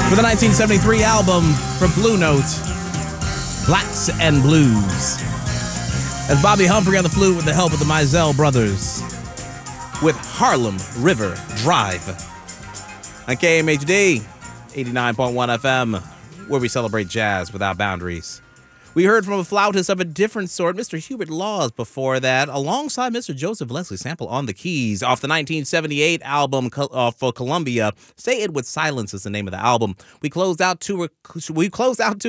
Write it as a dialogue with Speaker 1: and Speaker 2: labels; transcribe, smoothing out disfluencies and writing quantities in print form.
Speaker 1: For the 1973 album from Blue Note, Blacks and Blues. As Bobby Humphrey on the flute with the help of the Mizell brothers with Harlem River Drive. On KMHD, 89.1 FM, where we celebrate jazz without boundaries. We heard from a flautist of a different sort, Mr. Hubert Laws, before that, alongside Mr. Joseph Leslie Sample on the keys, off the 1978 album for Columbia. Say It With Silence is the name of the album. We closed out to